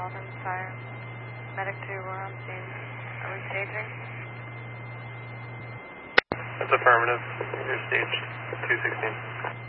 Malden, fire. Medic 2, we're on scene. Are we staging? That's affirmative. You're stage 216.